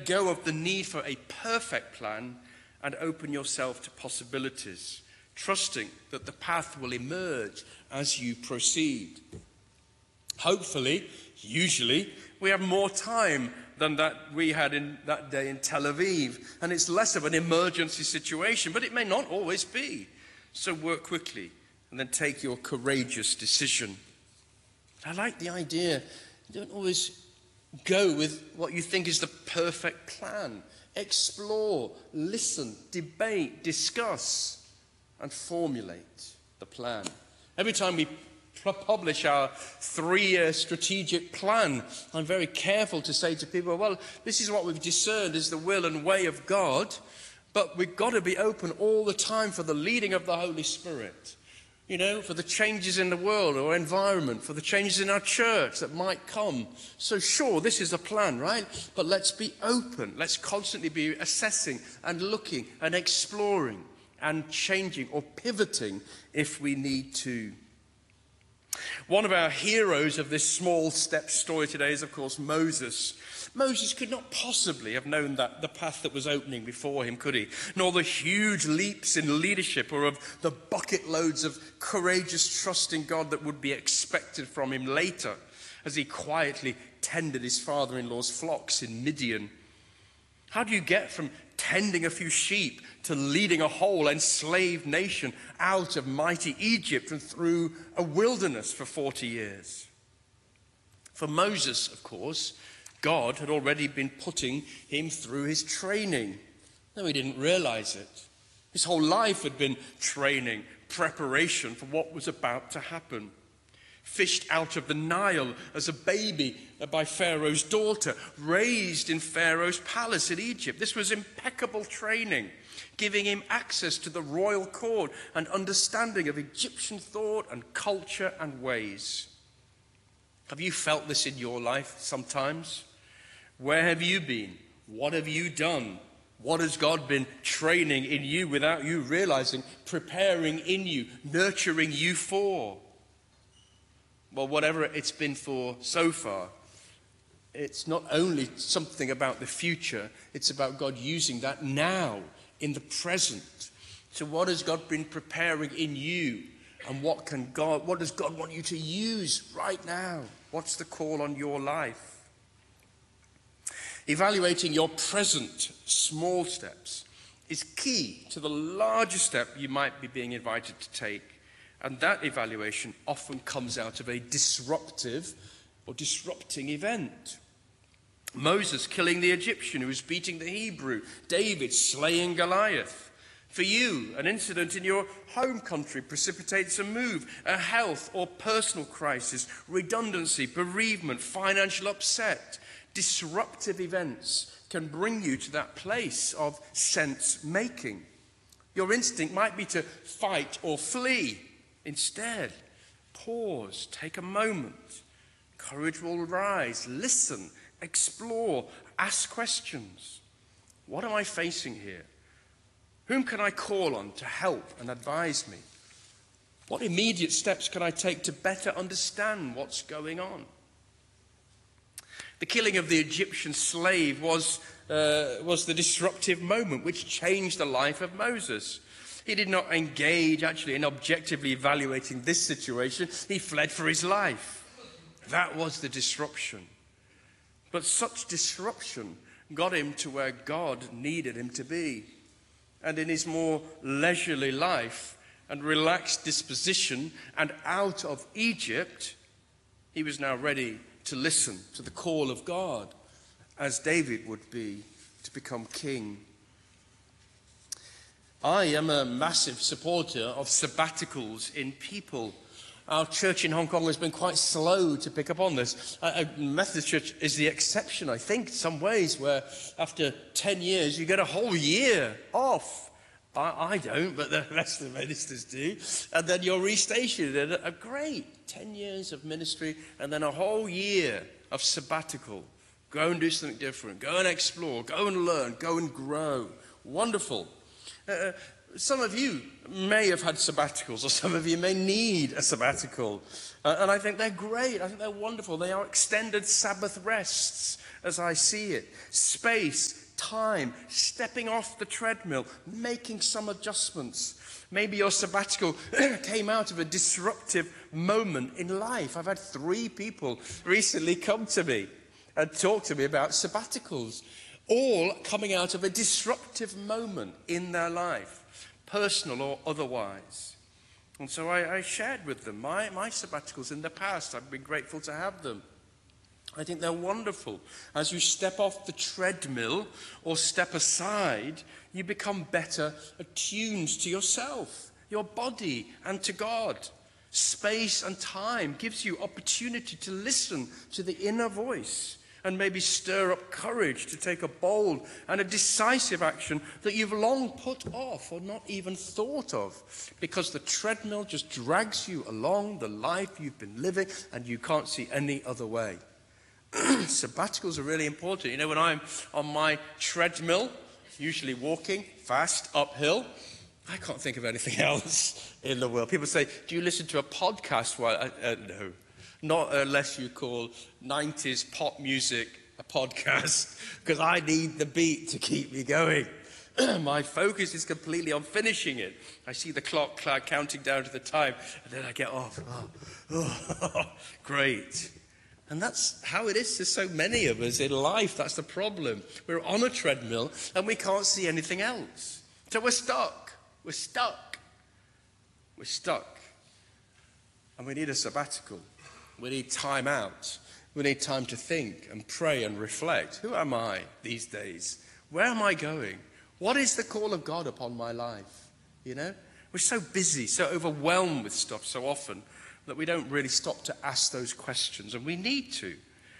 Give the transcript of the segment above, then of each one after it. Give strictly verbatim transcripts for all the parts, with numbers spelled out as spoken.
go of the need for a perfect plan and open yourself to possibilities, trusting that the path will emerge as you proceed. Hopefully, usually, we have more time than that we had in that day in Tel Aviv, and it's less of an emergency situation, but it may not always be. So work quickly and then take your courageous decision. I like the idea. You don't always go with what you think is the perfect plan. Explore, listen, debate, discuss, and formulate the plan. Every time we publish our three-year strategic plan, I'm very careful to say to people, well, this is what we've discerned is the will and way of God, but we've got to be open all the time for the leading of the Holy Spirit. You know, for the changes in the world or environment, for the changes in our church that might come. So sure, this is a plan, right? But let's be open. Let's constantly be assessing and looking and exploring and changing or pivoting if we need to. One of our heroes of this small step story today is, of course, Moses. Moses could not possibly have known that the path that was opening before him, could he? Nor the huge leaps in leadership or of the bucket loads of courageous trust in God that would be expected from him later as he quietly tended his father-in-law's flocks in Midian. How do you get from tending a few sheep to leading a whole enslaved nation out of mighty Egypt and through a wilderness for forty years? For Moses, of course, God had already been putting him through his training. No, he didn't realize it. His whole life had been training, preparation for what was about to happen. Fished out of the Nile as a baby by Pharaoh's daughter, raised in Pharaoh's palace in Egypt. This was impeccable training, giving him access to the royal court and understanding of Egyptian thought and culture and ways. Have you felt this in your life sometimes? Where have you been? What have you done? What has God been training in you without you realizing, preparing in you, nurturing you for? Well, whatever it's been for so far, it's not only something about the future, it's about God using that now, in the present. So what has God been preparing in you? And what can God, what does God want you to use right now? What's the call on your life? Evaluating your present small steps is key to the larger step you might be being invited to take. And that evaluation often comes out of a disruptive or disrupting event. Moses killing the Egyptian who was beating the Hebrew. David slaying Goliath. For you, an incident in your home country precipitates a move, a health or personal crisis, redundancy, bereavement, financial upset. Disruptive events can bring you to that place of sense-making. Your instinct might be to fight or flee. Instead, pause, take a moment. Courage will rise. Listen, explore, ask questions. What am I facing here? Whom can I call on to help and advise me? What immediate steps can I take to better understand what's going on? The killing of the Egyptian slave was, uh, was the disruptive moment which changed the life of Moses. He did not engage actually in objectively evaluating this situation. He fled for his life. That was the disruption. But such disruption got him to where God needed him to be. And in his more leisurely life and relaxed disposition and out of Egypt, he was now ready to listen to the call of God, as David would be, to become king. I am a massive supporter of sabbaticals in people. Our church in Hong Kong has been quite slow to pick up on this. Uh, Methodist Church is the exception, I think, in some ways, where after ten years you get a whole year off. I, I don't, but the rest of the ministers do. And then you're restationed. And a great ten years of ministry and then a whole year of sabbatical. Go and do something different. Go and explore. Go and learn. Go and grow. Wonderful. Uh, some of you may have had sabbaticals, or some of you may need a sabbatical. Uh, and I think they're great. I think they're wonderful. They are extended Sabbath rests, as I see it. Space, time, stepping off the treadmill, making some adjustments. Maybe your sabbatical came out of a disruptive moment in life. I've had three people recently come to me and talk to me about sabbaticals, all coming out of a disruptive moment in their life, personal or otherwise. And so I, I shared with them my, my sabbaticals in the past. I've been grateful to have them. I think they're wonderful. As you step off the treadmill or step aside, you become better attuned to yourself, your body, and to God. Space and time gives you opportunity to listen to the inner voice and maybe stir up courage to take a bold and a decisive action that you've long put off or not even thought of, because the treadmill just drags you along the life you've been living and you can't see any other way. Sabbaticals are really important. You know, when I'm on my treadmill, usually walking fast uphill, I can't think of anything else in the world. People say, do you listen to a podcast? Well, I, uh, no, not unless you call nineties pop music a podcast, because I need the beat to keep me going. My focus is completely on finishing it. I see the clock counting down to the time, and then I get off. Oh, oh, great. And that's how it is to so many of us in life. That's the problem. We're on a treadmill and we can't see anything else. So we're stuck. We're stuck. We're stuck. And we need a sabbatical. We need time out. We need time to think and pray and reflect. Who am I these days? Where am I going? What is the call of God upon my life? You know, we're so busy, so overwhelmed with stuff so often that we don't really stop to ask those questions, and we need to.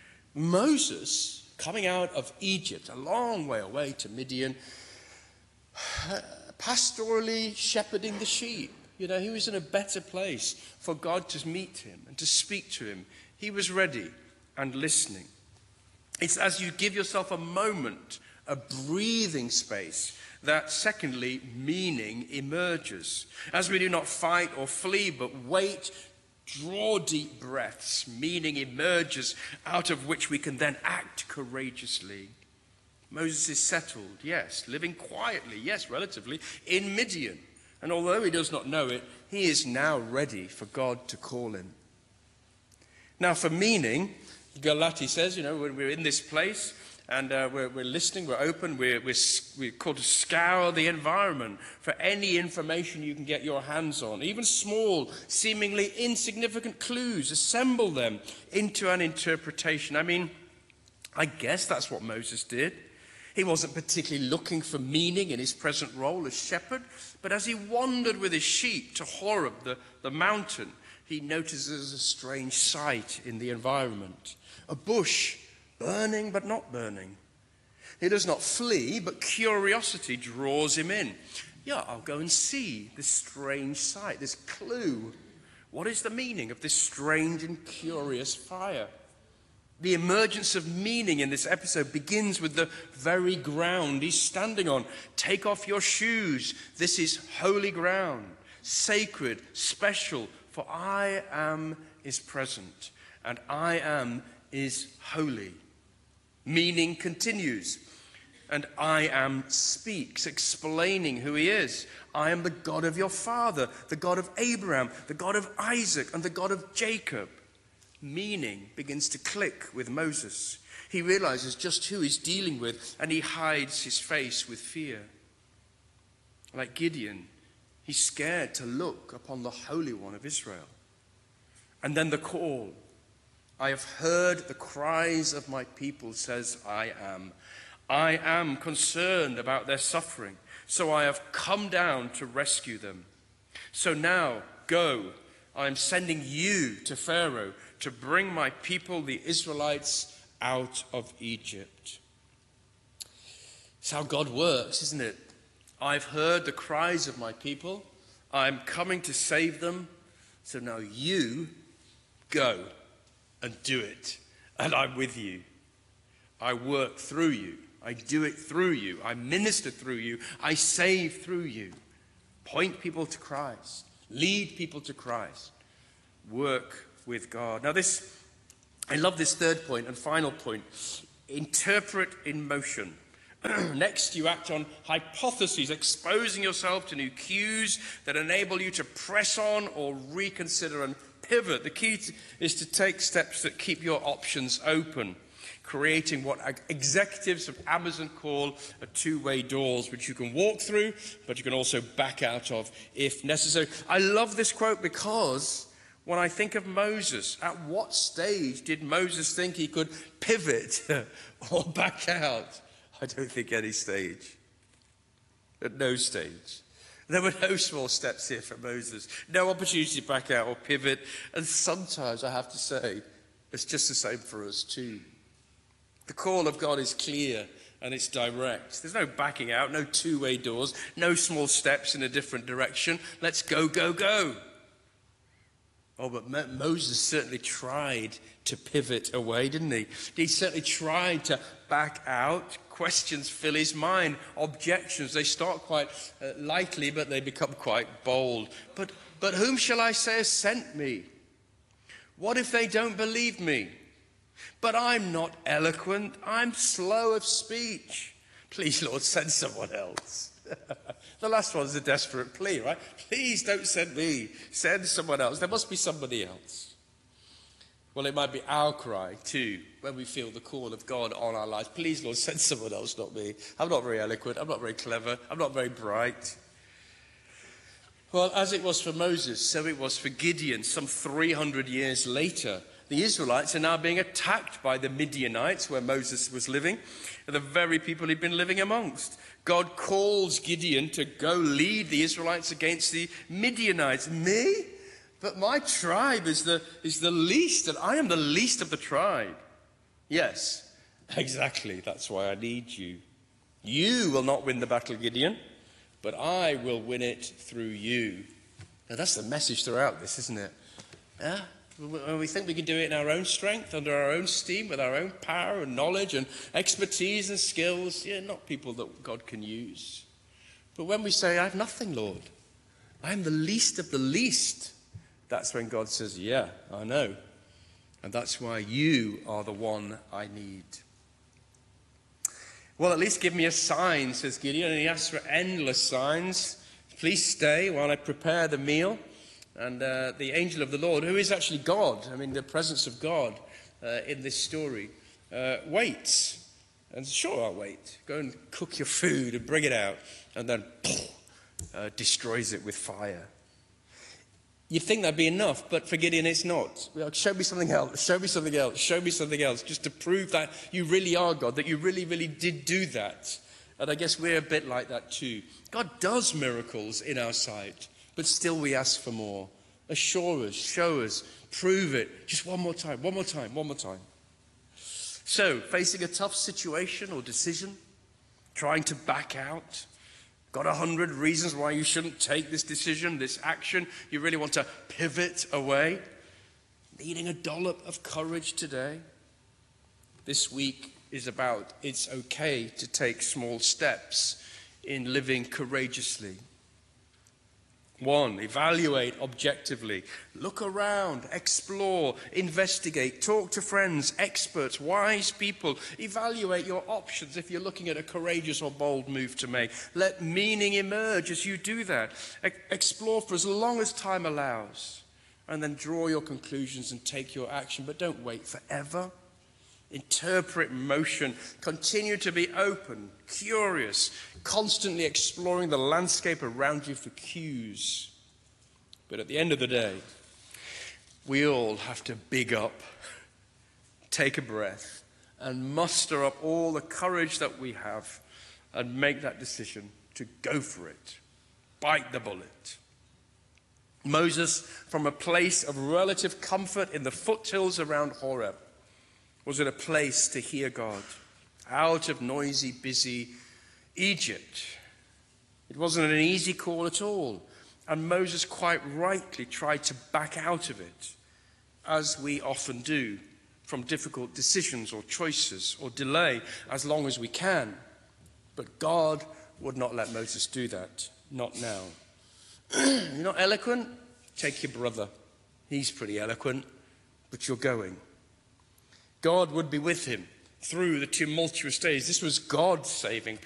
Moses, coming out of Egypt, a long way away to Midian, pastorally shepherding the sheep. You know, he was in a better place for God to meet him and to speak to him. He was ready and listening. It's as you give yourself a moment, a breathing space, that secondly, meaning emerges. As we do not fight or flee, but wait, draw deep breaths, meaning emerges out of which we can then act courageously. Moses is settled, yes, living quietly, yes, relatively, in Midian. And although he does not know it, he is now ready for God to call him. Now for meaning, Galati says, you know, when we're in this place and uh, we're, we're listening, we're open, we're, we're, we're called to scour the environment for any information you can get your hands on, even small, seemingly insignificant clues. Assemble them into an interpretation. I mean, I guess that's what Moses did. He wasn't particularly looking for meaning in his present role as shepherd, but as he wandered with his sheep to Horeb, the, the mountain, he notices a strange sight in the environment. A bush, burning but not burning. He does not flee, but curiosity draws him in. Yeah, I'll go and see this strange sight, this clue. What is the meaning of this strange and curious fire? The emergence of meaning in this episode begins with the very ground he's standing on. Take off your shoes. This is holy ground, sacred, special, for I am is present, and I am is holy. Meaning continues, and I am speaks, explaining who he is. I am the God of your father, the God of Abraham, the God of Isaac, and the God of Jacob. Meaning begins to click with Moses. He realizes just who he's dealing with, and he hides his face with fear. Like Gideon, he's scared to look upon the Holy One of Israel. And then the call. I have heard the cries of my people, says I am. I am concerned about their suffering, so I have come down to rescue them. So now, go. I am sending you to Pharaoh to bring my people, the Israelites, out of Egypt. It's how God works, isn't it? I've heard the cries of my people. I'm coming to save them. So now you go and do it. And I'm with you. I work through you. I do it through you. I minister through you. I save through you. point people to Christ, lead people to Christ, work with God. Now this, I love this third point and final point. Interpret in motion. Next, you act on hypotheses, exposing yourself to new cues that enable you to press on or reconsider and pivot. The key to, is to take steps that keep your options open, creating what executives of Amazon call a two-way doors, which you can walk through, but you can also back out of if necessary. I love this quote because when I think of Moses, at what stage did Moses think he could pivot or back out? I don't think any stage. At no stage. There were no small steps here for Moses. No opportunity to back out or pivot. And sometimes, I have to say, it's just the same for us too. The call of God is clear and it's direct. There's no backing out, no two-way doors, no small steps in a different direction. Let's go, go, go. Oh, but Mo- Moses certainly tried to pivot away, didn't he? He certainly tried to back out. Questions fill his mind. Objections, they start quite uh, lightly, but they become quite bold. But, but whom shall I say has sent me? What if they don't believe me? But I'm not eloquent. I'm slow of speech. Please, Lord, send someone else. The last one's a desperate plea, right? Please don't send me. Send someone else. There must be somebody else. Well, it might be our cry, too, when we feel the call of God on our lives. Please, Lord, send someone else, not me. I'm not very eloquent. I'm not very clever. I'm not very bright. Well, as it was for Moses, so it was for Gideon some three hundred years later. The Israelites are now being attacked by the Midianites, where Moses was living, the very people he'd been living amongst. God calls Gideon to go lead the Israelites against the Midianites. Me? But my tribe is the, is the least, and I am the least of the tribe. Yes, exactly. That's why I need you. You will not win the battle, Gideon, but I will win it through you. Now that's the message throughout this, isn't it? Yeah? When we think we can do it in our own strength, under our own steam, with our own power and knowledge and expertise and skills, yeah, not people that God can use. But when we say, I have nothing, Lord, I am the least of the least, that's when God says, yeah, I know. And that's why you are the one I need. Well, at least give me a sign, says Gideon, and he asks for endless signs. Please stay while I prepare the meal. And uh, the angel of the Lord, who is actually God, I mean the presence of God uh, in this story, uh, waits. And sure, I'll wait. Go and cook your food and bring it out. And then uh, destroys it with fire. You'd think that'd be enough, but for Gideon it's not. Show me something else, show me something else, show me something else, just to prove that you really are God, that you really, really did do that. And I guess we're a bit like that too. God does miracles in our sight. But still we ask for more. Assure us, show us, prove it. Just one more time, one more time, one more time. So, facing a tough situation or decision, trying to back out, got a hundred reasons why you shouldn't take this decision, this action, you really want to pivot away, needing a dollop of courage today. This week is about it's okay to take small steps in living courageously. One, evaluate objectively. Look around, explore, investigate, talk to friends, experts, wise people. Evaluate your options if you're looking at a courageous or bold move to make. Let meaning emerge as you do that. E- explore for as long as time allows. And then draw your conclusions and take your action. But don't wait forever. Interpret motion. Continue to be open, curious, constantly exploring the landscape around you for cues. But at the end of the day, we all have to big up, take a breath, and muster up all the courage that we have and make that decision to go for it. Bite the bullet. Moses, from a place of relative comfort in the foothills around Horeb, was in a place to hear God, out of noisy, busy Egypt. It wasn't an easy call at all, and Moses quite rightly tried to back out of it, as we often do, from difficult decisions or choices or delay as long as we can. But God would not let Moses do that, not now. You're not eloquent? Take your brother. He's pretty eloquent, but you're going. God would be with him through the tumultuous days. This was God saving